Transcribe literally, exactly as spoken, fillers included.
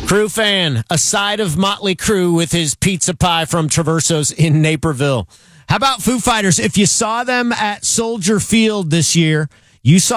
Crew fan, a side of Motley Crue with his pizza pie from Traverso's in Naperville. How about Foo Fighters? If you saw them at Soldier Field this year, you saw